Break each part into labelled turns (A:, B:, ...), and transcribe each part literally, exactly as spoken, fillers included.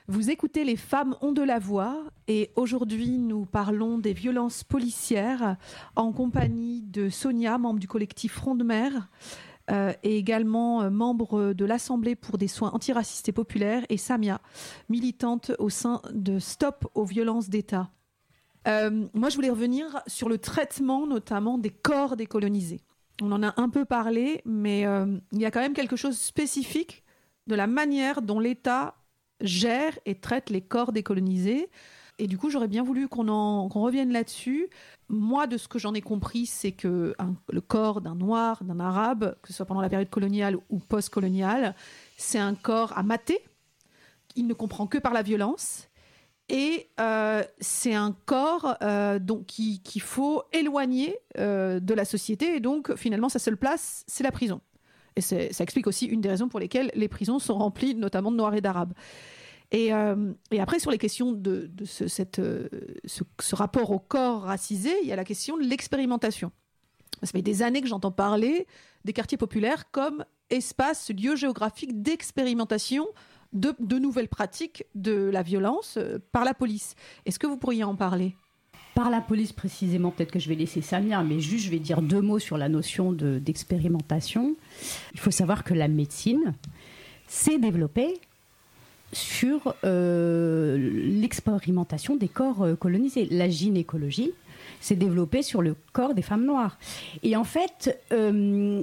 A: Vous écoutez Les Femmes ont de la voix et aujourd'hui nous parlons des violences policières en compagnie de Sonia, membre du collectif Front de Mer euh, et également euh, membre de l'Assemblée pour des soins antiracistes et populaires, et Samia, militante au sein de Stop aux violences d'État. Euh, moi je voulais revenir sur le traitement notamment des corps décolonisés. On en a un peu parlé, mais euh, il y a quand même quelque chose de spécifique de la manière dont l'État gère et traite les corps décolonisés. Et du coup, j'aurais bien voulu qu'on, en, qu'on revienne là-dessus. Moi, de ce que j'en ai compris, c'est que un, le corps d'un noir, d'un arabe, que ce soit pendant la période coloniale ou post-coloniale, c'est un corps à mater. Il ne comprend que par la violence. Et euh, c'est un corps euh, donc, qui, qu'il faut éloigner euh, de la société. Et donc, finalement, sa seule place, c'est la prison. Et c'est, ça explique aussi une des raisons pour lesquelles les prisons sont remplies, notamment de Noirs et d'Arabes. Et, euh, et après, sur les questions de, de ce, cette, euh, ce, ce rapport au corps racisé, il y a la question de l'expérimentation. Ça fait des années que j'entends parler des quartiers populaires comme espace, lieu géographique d'expérimentation de, de nouvelles pratiques de la violence euh, par la police. Est-ce que vous pourriez en parler ?
B: Par la police précisément, peut-être que je vais laisser Samia, mais juste je vais dire deux mots sur la notion de, d'expérimentation. Il faut savoir que la médecine s'est développée sur euh, l'expérimentation des corps euh, colonisés. La gynécologie s'est développée sur le corps des femmes noires. Et en fait, euh,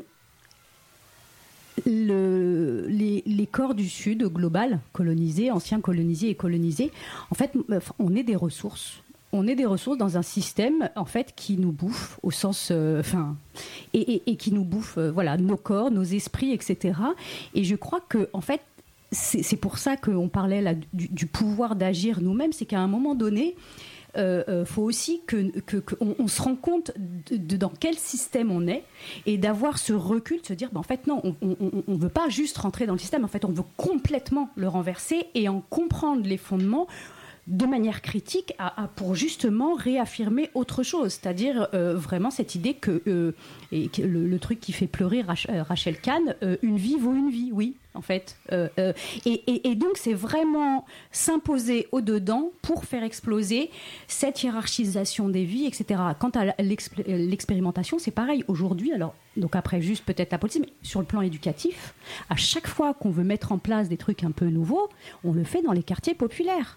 B: le, les, les corps du Sud global, colonisés, anciens colonisés et colonisés, en fait, on est des ressources. On est des ressources dans un système en fait qui nous bouffe au sens, enfin, euh, et, et, et qui nous bouffe, euh, voilà, nos corps, nos esprits, et cetera. Et je crois que en fait, c'est, c'est pour ça qu'on parlait là du, du pouvoir d'agir nous-mêmes, c'est qu'à un moment donné, il euh, euh, faut aussi que, que, que on, on se rend compte de, de dans quel système on est et d'avoir ce recul, de se dire, ben, en fait non, on ne veut pas juste rentrer dans le système, en fait, on veut complètement le renverser et en comprendre les fondements de manière critique à, à, pour justement réaffirmer autre chose, c'est-à-dire euh, vraiment cette idée que, euh, et que le, le truc qui fait pleurer Rach, euh, Rachel Kahn, euh, une vie vaut une vie, oui, en fait. Euh, euh, et, et, et donc c'est vraiment s'imposer au-dedans pour faire exploser cette hiérarchisation des vies, et cetera. Quant à l'expé- l'expérimentation, c'est pareil. Aujourd'hui, alors, donc après juste peut-être la politique, mais sur le plan éducatif, à chaque fois qu'on veut mettre en place des trucs un peu nouveaux, on le fait dans les quartiers populaires.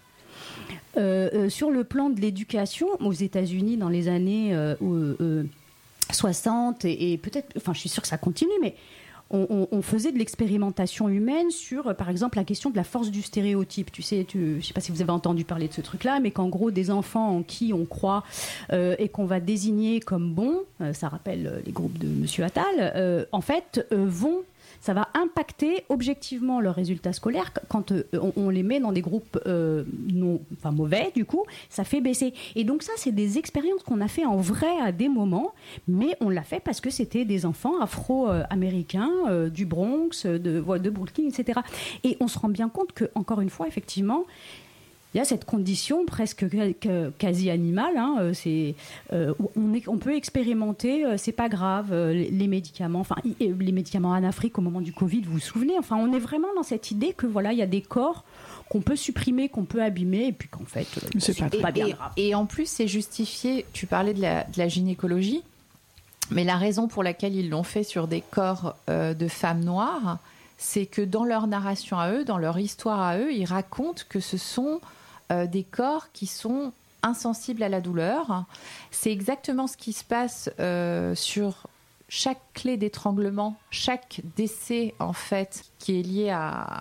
B: Euh, euh, sur le plan de l'éducation, aux États-Unis, dans les années euh, euh, soixante, et, et peut-être, enfin, je suis sûre que ça continue, mais on, on, on faisait de l'expérimentation humaine sur, euh, par exemple, la question de la force du stéréotype. Tu sais, tu, je ne sais pas si vous avez entendu parler de ce truc-là, mais qu'en gros, des enfants en qui on croit euh, et qu'on va désigner comme bons, euh, ça rappelle les groupes de Monsieur Attal, euh, en fait, euh, vont ça va impacter objectivement leurs résultats scolaires. Quand euh, on, on les met dans des groupes euh, non, enfin mauvais, du coup, ça fait baisser. Et donc ça, c'est des expériences qu'on a fait en vrai à des moments, mais on l'a fait parce que c'était des enfants afro-américains euh, du Bronx, de, de Brooklyn, et cetera. Et on se rend bien compte que, encore une fois, effectivement, il y a cette condition presque quasi animale, hein, c'est, euh, on, est, on peut expérimenter, euh, c'est pas grave, euh, les, les médicaments, enfin les médicaments en Afrique au moment du Covid, vous vous souvenez, enfin on est vraiment dans cette idée que voilà, il y a des corps qu'on peut supprimer, qu'on peut abîmer, et puis qu'en fait, euh, c'est, c'est pas, pas bien
C: et,
B: grave.
C: Et en plus, c'est justifié. Tu parlais de la, de la gynécologie, mais la raison pour laquelle ils l'ont fait sur des corps euh, de femmes noires, c'est que dans leur narration à eux, dans leur histoire à eux, ils racontent que ce sont Euh, des corps qui sont insensibles à la douleur. C'est exactement ce qui se passe euh, sur chaque clé d'étranglement, chaque décès en fait qui est lié à,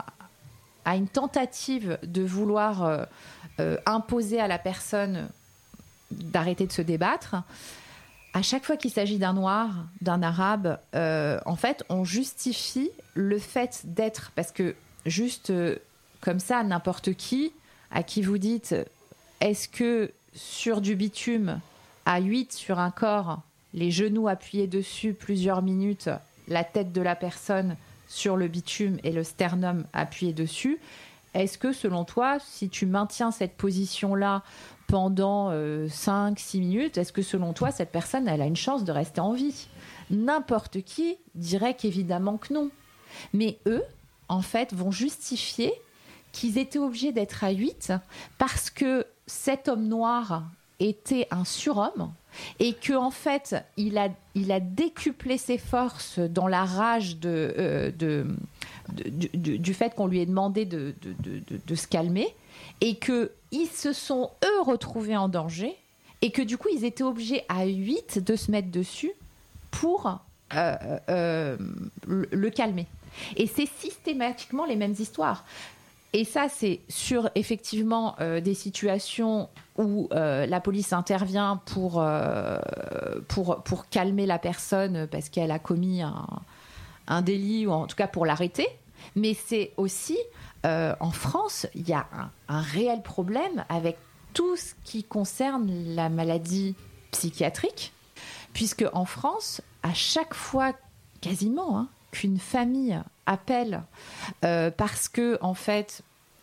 C: à une tentative de vouloir euh, euh, imposer à la personne d'arrêter de se débattre. À chaque fois qu'il s'agit d'un noir, d'un arabe, euh, en fait, on justifie le fait d'être, parce que juste euh, comme ça, n'importe qui à qui vous dites est-ce que sur du bitume à huit sur un corps, les genoux appuyés dessus plusieurs minutes, la tête de la personne sur le bitume et le sternum appuyé dessus, est-ce que selon toi, si tu maintiens cette position-là pendant euh, cinq six minutes, est-ce que selon toi, cette personne elle a une chance de rester en vie ? N'importe qui dirait qu'évidemment que non. Mais eux, en fait, vont justifier qu'ils étaient obligés d'être à huit parce que cet homme noir était un surhomme et qu'en en fait, il a, il a décuplé ses forces dans la rage de, euh, de, de, de, de, du fait qu'on lui ait demandé de, de, de, de, de se calmer et qu'ils se sont, eux, retrouvés en danger et que du coup, ils étaient obligés à huit de se mettre dessus pour euh, euh, le, le calmer. Et c'est systématiquement les mêmes histoires. Et ça, c'est sur effectivement euh, des situations où euh, la police intervient pour, euh, pour, pour calmer la personne parce qu'elle a commis un, un délit, ou en tout cas pour l'arrêter. Mais c'est aussi, euh, en France, il y a un, un réel problème avec tout ce qui concerne la maladie psychiatrique, puisque en France, à chaque fois, quasiment, hein, qu'une famille appelle euh, parce que, en fait,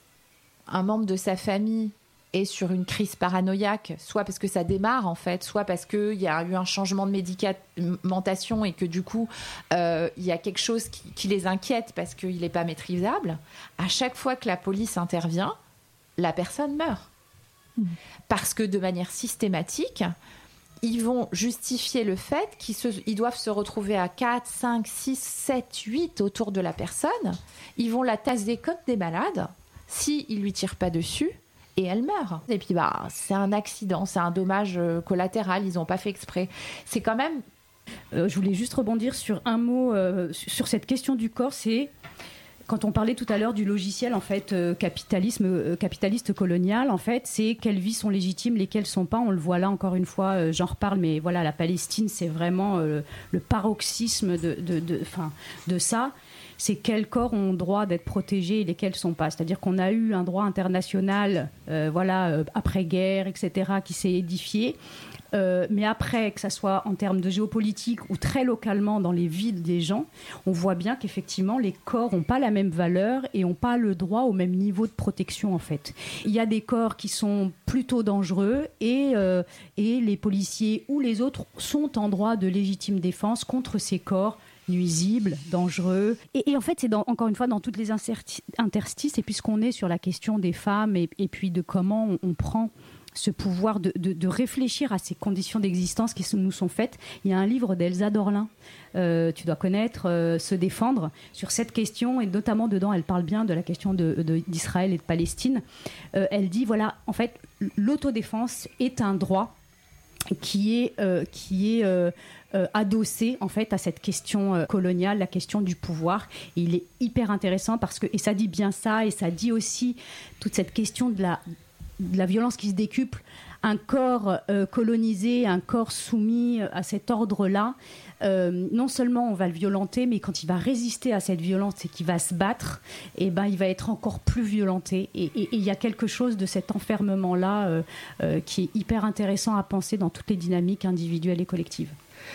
C: un membre de sa famille est sur une crise paranoïaque, soit parce que ça démarre en fait, soit parce qu'il y a eu un changement de médicamentation et que du coup euh, il y a quelque chose qui, qui les inquiète parce qu'il n'est pas maîtrisable, à chaque fois que la police intervient, la personne meurt. Mmh. Parce que de manière systématique, ils vont justifier le fait qu'ils se, ils doivent se retrouver à quatre, cinq, six, sept, huit autour de la personne. Ils vont la tasser comme des malades s'ils ne lui tirent pas dessus et elle meurt. Et puis bah, c'est un accident, c'est un dommage collatéral, ils n'ont pas fait exprès. C'est quand même...
B: Euh, je voulais juste rebondir sur un mot, euh, sur cette question du corps, c'est... Quand on parlait tout à l'heure du logiciel en fait euh, capitalisme euh, capitaliste colonial, en fait, c'est quelles vies sont légitimes, lesquelles sont pas. On le voit là encore une fois. Euh, j'en reparle, mais voilà, la Palestine, c'est vraiment euh, le paroxysme de de de, fin, de ça. C'est quels corps ont droit d'être protégés et lesquels sont pas. C'est-à-dire qu'on a eu un droit international, euh, voilà, euh, après-guerre, et cetera, qui s'est édifié. Euh, mais après, que ça soit en termes de géopolitique ou très localement dans les villes des gens, on voit bien qu'effectivement, les corps n'ont pas la même valeur et n'ont pas le droit au même niveau de protection, en fait. Il y a des corps qui sont plutôt dangereux et, euh, et les policiers ou les autres sont en droit de légitime défense contre ces corps nuisibles, dangereux. Et, et en fait, c'est dans, encore une fois dans toutes les interstices, et puisqu'on est sur la question des femmes et, et puis de comment on, on prend ce pouvoir de, de, de réfléchir à ces conditions d'existence qui nous sont faites. Il y a un livre d'Elsa Dorlin, euh, tu dois connaître, euh, Se défendre, sur cette question, et notamment dedans, elle parle bien de la question de, de, d'Israël et de Palestine. Euh, elle dit, voilà, en fait, l'autodéfense est un droit qui est, euh, qui est euh, euh, adossé en fait à cette question euh, coloniale, la question du pouvoir. Et il est hyper intéressant parce que, et ça dit bien ça, et ça dit aussi toute cette question de la de la violence qui se décuple, un corps euh, colonisé, un corps soumis à cet ordre-là, euh, non seulement on va le violenter, mais quand il va résister à cette violence et qu'il va se battre, eh ben, il va être encore plus violenté. Et il y a quelque chose de cet enfermement-là euh, euh, qui est hyper intéressant à penser dans toutes les dynamiques individuelles et collectives.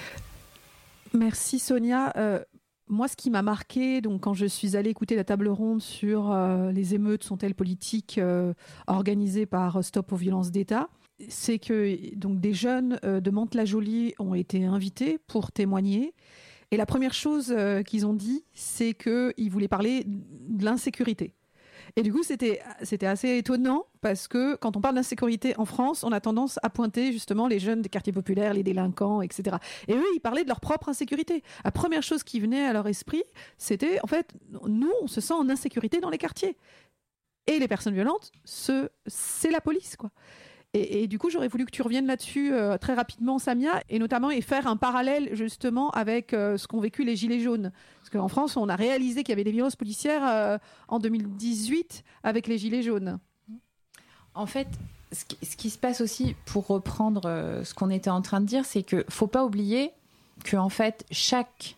A: Merci Sonia. Euh... Moi, ce qui m'a marqué, donc, quand je suis allée écouter la table ronde sur euh, les émeutes sont-elles politiques euh, organisées par Stop aux violences d'État, c'est que donc, des jeunes euh, de Mantes-la-Jolie ont été invités pour témoigner. Et la première chose euh, qu'ils ont dit, c'est qu'ils voulaient parler de l'insécurité. Et du coup, c'était, c'était assez étonnant parce que quand on parle d'insécurité en France, on a tendance à pointer justement les jeunes des quartiers populaires, les délinquants, et cetera. Et eux, ils parlaient de leur propre insécurité. La première chose qui venait à leur esprit, c'était en fait, nous, on se sent en insécurité dans les quartiers. Et les personnes violentes, ce, c'est la police, quoi. Et, et du coup, j'aurais voulu que tu reviennes là-dessus euh, très rapidement, Samia, et notamment et faire un parallèle justement avec euh, ce qu'ont vécu les Gilets jaunes. Parce qu'en France, on a réalisé qu'il y avait des violences policières euh, en deux mille dix-huit avec les Gilets jaunes.
C: En fait, ce qui, ce qui se passe aussi, pour reprendre euh, ce qu'on était en train de dire, c'est qu'il ne faut pas oublier que en fait, chaque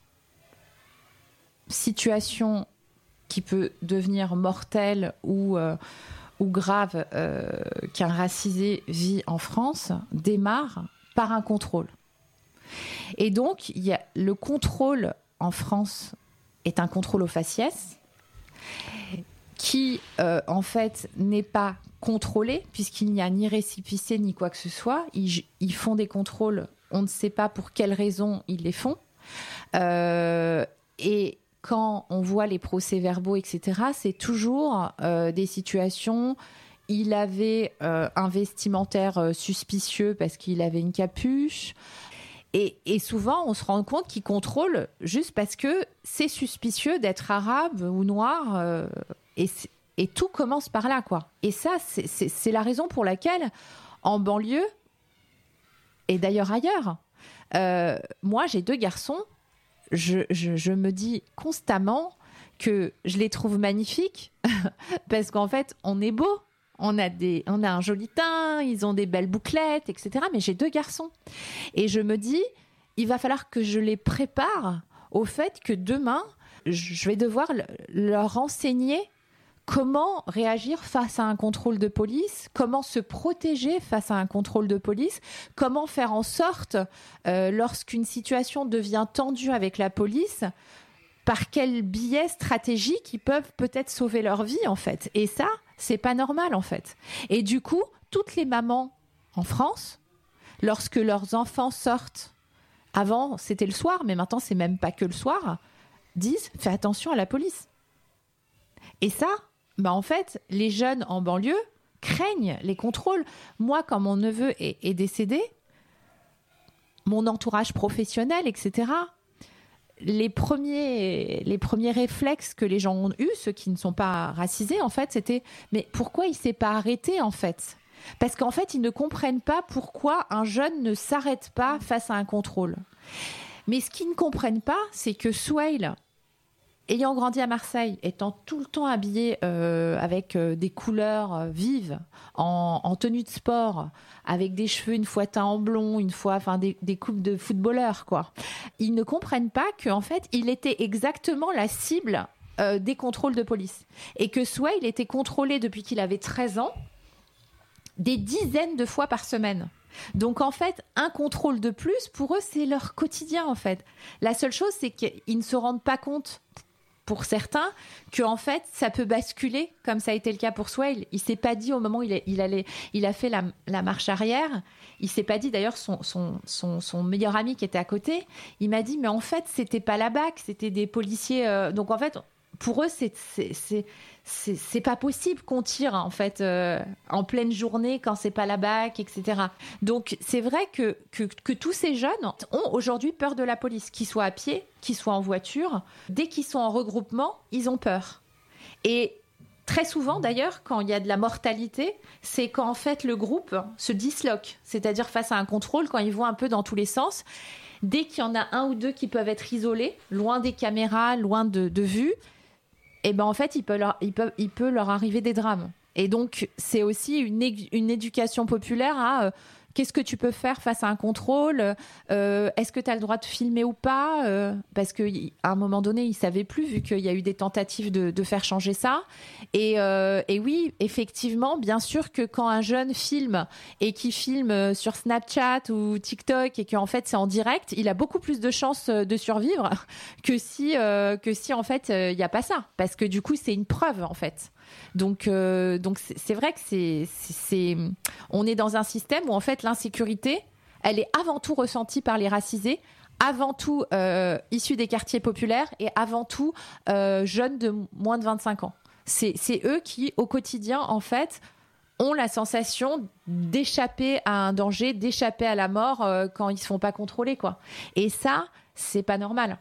C: situation qui peut devenir mortelle ou... Euh, ou grave euh, qu'un racisé vit en France démarre par un contrôle. Et donc, il y a, le contrôle en France est un contrôle au faciès qui, euh, en fait, n'est pas contrôlé puisqu'il n'y a ni récépissé ni quoi que ce soit. Ils, ils font des contrôles, on ne sait pas pour quelles raisons ils les font. Euh, et quand on voit les procès-verbaux, et cetera, c'est toujours euh, des situations... Il avait euh, un vestimentaire euh, suspicieux parce qu'il avait une capuche. Et, et souvent, on se rend compte qu'il contrôle juste parce que c'est suspicieux d'être arabe ou noir. Euh, et, et tout commence par là, quoi. Et ça, c'est, c'est, c'est la raison pour laquelle, en banlieue, et d'ailleurs ailleurs, euh, moi, j'ai deux garçons. Je, je, je me dis constamment que je les trouve magnifiques parce qu'en fait, on est beau. On a, des, on a un joli teint, ils ont des belles bouclettes, et cetera. Mais j'ai deux garçons. Et je me dis, il va falloir que je les prépare au fait que demain, je vais devoir leur enseigner comment réagir face à un contrôle de police, comment se protéger face à un contrôle de police, comment faire en sorte, euh, lorsqu'une situation devient tendue avec la police, par quels biais stratégiques ils peuvent peut-être sauver leur vie, en fait. Et ça, c'est pas normal, en fait. Et du coup, toutes les mamans en France, lorsque leurs enfants sortent, avant, c'était le soir, mais maintenant, c'est même pas que le soir, disent « fais attention à la police ». Et ça, bah en fait, les jeunes en banlieue craignent les contrôles. Moi, quand mon neveu est, est décédé, mon entourage professionnel, et cetera, les premiers, les premiers réflexes que les gens ont eus, ceux qui ne sont pas racisés, en fait, c'était « mais pourquoi il ne s'est pas arrêté, en fait ?» Parce qu'en fait, ils ne comprennent pas pourquoi un jeune ne s'arrête pas face à un contrôle. Mais ce qu'ils ne comprennent pas, c'est que Souheil, ayant grandi à Marseille, étant tout le temps habillé euh, avec euh, des couleurs euh, vives, en, en tenue de sport, avec des cheveux une fois teints en blond, une fois, enfin des, des coupes de footballeurs, quoi. Ils ne comprennent pas qu'en fait, il était exactement la cible euh, des contrôles de police. Et que Souheil était contrôlé depuis qu'il avait treize ans, des dizaines de fois par semaine. Donc en fait, un contrôle de plus, pour eux, c'est leur quotidien, en fait. La seule chose, c'est qu'ils ne se rendent pas compte, pour certains, que en fait, ça peut basculer, comme ça a été le cas pour Souheil. Il s'est pas dit au moment où il, est, il, allait, il a fait la, la marche arrière, il s'est pas dit, d'ailleurs, son, son, son, son meilleur ami qui était à côté, il m'a dit, mais en fait, c'était pas la B A C, c'était des policiers. Euh, donc en fait, pour eux, c'est, c'est, c'est, c'est, c'est pas possible qu'on tire, en fait, euh, en pleine journée quand c'est pas la B A C, et cetera. Donc c'est vrai que, que, que tous ces jeunes ont aujourd'hui peur de la police, qu'ils soient à pied, qu'ils soient en voiture. Dès qu'ils sont en regroupement, ils ont peur. Et très souvent, d'ailleurs, quand il y a de la mortalité, c'est quand en fait le groupe se disloque, c'est-à-dire face à un contrôle, quand ils vont un peu dans tous les sens. Dès qu'il y en a un ou deux qui peuvent être isolés, loin des caméras, loin de, de vue, et ben en fait, il peut leur, il peut, il peut leur arriver des drames. Et donc, c'est aussi une, une éducation populaire à euh, qu'est-ce que tu peux faire face à un contrôle, euh, est-ce que tu as le droit de filmer ou pas, euh, parce qu'à un moment donné, ils ne savaient plus, vu qu'il y a eu des tentatives de, de faire changer ça. Et, euh, et oui, effectivement, bien sûr que quand un jeune filme et qui filme sur Snapchat ou TikTok et qu'en fait c'est en direct, il a beaucoup plus de chances de survivre que si, euh, que si en fait il n'y a pas ça, parce que du coup c'est une preuve en fait. Donc, euh, donc c'est, c'est vrai que c'est, c'est, c'est, on est dans un système où en fait l'insécurité, elle est avant tout ressentie par les racisés, avant tout euh, issus des quartiers populaires et avant tout euh, jeunes de moins de vingt-cinq ans. C'est, c'est eux qui, au quotidien, en fait, ont la sensation d'échapper à un danger, d'échapper à la mort euh, quand ils ne se font pas contrôler, quoi. Et ça, c'est pas normal.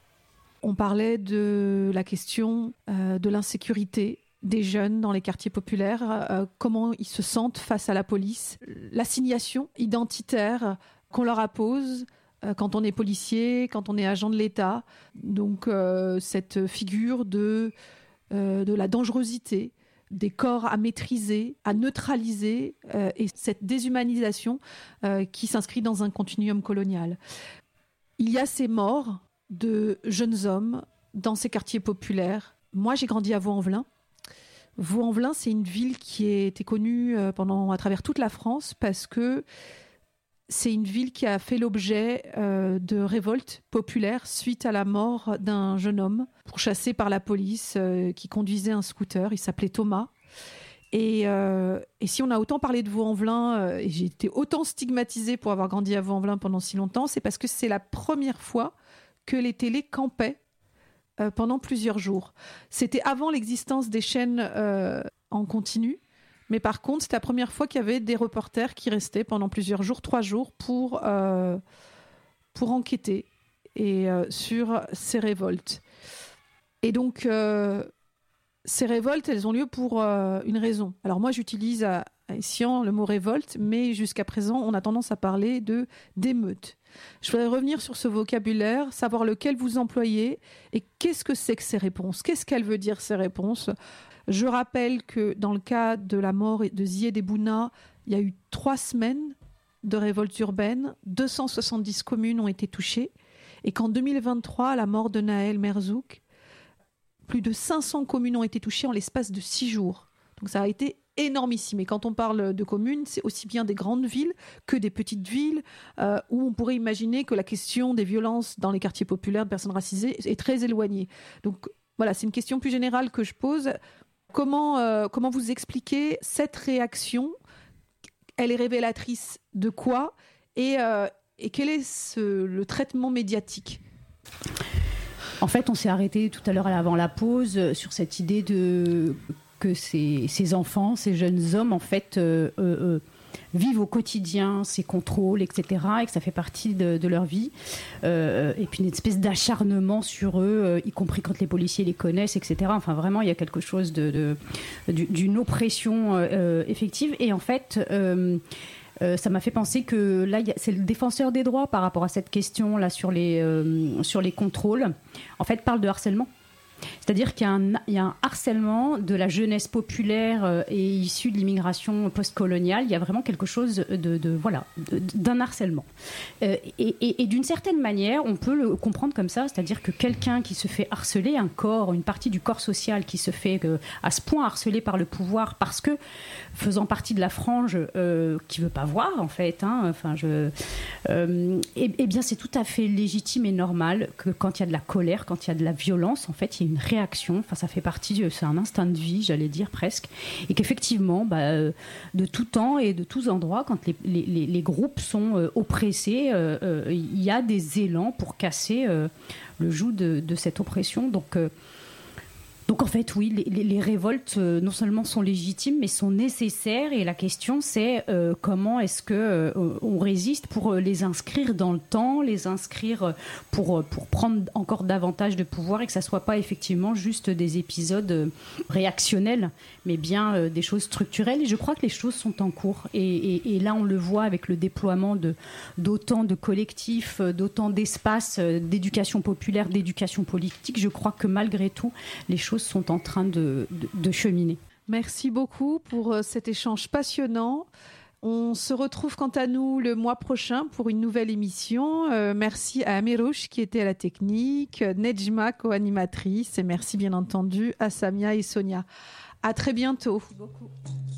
A: On parlait de la question euh, de l'insécurité des jeunes dans les quartiers populaires, euh, comment ils se sentent face à la police, l'assignation identitaire qu'on leur appose euh, quand on est policier, quand on est agent de l'État. Donc euh, cette figure de, euh, de la dangerosité, des corps à maîtriser, à neutraliser, euh, et cette déshumanisation euh, qui s'inscrit dans un continuum colonial. Il y a ces morts de jeunes hommes dans ces quartiers populaires. Moi, j'ai grandi à Vaux-en-Velin. Vaux-en-Velin, c'est une ville qui a été connue pendant, à travers toute la France parce que c'est une ville qui a fait l'objet euh, de révoltes populaires suite à la mort d'un jeune homme pourchassé par la police euh, qui conduisait un scooter. Il s'appelait Thomas. Et, euh, et si on a autant parlé de Vaux-en-Velin, euh, et j'ai été autant stigmatisée pour avoir grandi à Vaux-en-Velin pendant si longtemps, c'est parce que c'est la première fois que les télés campaient euh, pendant plusieurs jours. C'était avant l'existence des chaînes euh, en continu, mais par contre, c'était la première fois qu'il y avait des reporters qui restaient pendant plusieurs jours, trois jours, pour, euh, pour enquêter et, euh, sur ces révoltes. Et donc, euh, ces révoltes, elles ont lieu pour euh, une raison. Alors moi, j'utilise à, à Essian le mot révolte, mais jusqu'à présent, on a tendance à parler de d'émeute. Je voudrais revenir sur ce vocabulaire, savoir lequel vous employez et qu'est-ce que c'est que ces réponses, qu'est-ce qu'elles veulent dire ces réponses. Je rappelle que dans le cas de la mort de Zied Bouna, il y a eu trois semaines de révolte urbaine, deux cent soixante-dix communes ont été touchées, et qu'en deux mille vingt-trois, à la mort de Naël Merzouk, plus de cinq cents communes ont été touchées en l'espace de six jours. Donc ça a été énormissime. Et quand on parle de communes, c'est aussi bien des grandes villes que des petites villes, euh, où on pourrait imaginer que la question des violences dans les quartiers populaires de personnes racisées est très éloignée. Donc voilà, c'est une question plus générale que je pose. Comment, euh, comment vous expliquez cette réaction ? Elle est révélatrice de quoi ? Et, euh, et quel est ce, le traitement médiatique ?
B: En fait, on s'est arrêté tout à l'heure avant la pause sur cette idée de que ces, ces enfants, ces jeunes hommes, en fait, euh, euh, vivent au quotidien ces contrôles, et cetera, et que ça fait partie de, de leur vie. Euh, et puis une espèce d'acharnement sur eux, euh, y compris quand les policiers les connaissent, et cetera. Enfin, vraiment, il y a quelque chose de, de, d'une oppression euh, effective. Et en fait... Euh, Euh, ça m'a fait penser que là, y a, c'est le défenseur des droits par rapport à cette question là sur les euh, sur les contrôles. En fait, parle de harcèlement. C'est-à-dire qu'il y a, un, il y a un harcèlement de la jeunesse populaire euh, et issue de l'immigration post-coloniale. Il y a vraiment quelque chose de, de voilà, de, d'un harcèlement. Euh, et, et, et d'une certaine manière, on peut le comprendre comme ça, c'est-à-dire que quelqu'un qui se fait harceler, un corps, une partie du corps social qui se fait euh, à ce point harceler par le pouvoir parce que faisant partie de la frange euh, qui veut pas voir en fait, hein, enfin je, euh, et, et bien c'est tout à fait légitime et normal que quand il y a de la colère, quand il y a de la violence, en fait, il y a une réaction, enfin ça fait partie, c'est un instinct de vie, j'allais dire presque, et qu'effectivement, bah, de tout temps et de tous endroits, quand les, les, les groupes sont euh, oppressés, euh, euh, il y a des élans pour casser euh, le joug de, de cette oppression. Donc, euh, donc en fait, oui, les, les, les révoltes euh, non seulement sont légitimes, mais sont nécessaires. Et la question, c'est euh, comment est-ce que euh, on résiste pour les inscrire dans le temps, les inscrire pour pour prendre encore davantage de pouvoir et que ça soit pas effectivement juste des épisodes réactionnels, mais bien euh, des choses structurelles. Et je crois que les choses sont en cours. Et, et, et là, on le voit avec le déploiement de d'autant de collectifs, d'autant d'espaces d'éducation populaire, d'éducation politique. Je crois que malgré tout, les choses sont en train de, de, de cheminer.
A: Merci beaucoup pour cet échange passionnant. On se retrouve quant à nous le mois prochain pour une nouvelle émission. Euh, merci à Amirouche qui était à la technique, Nejma co-animatrice et merci bien entendu à Samia et Sonia. À très bientôt.
B: Merci beaucoup.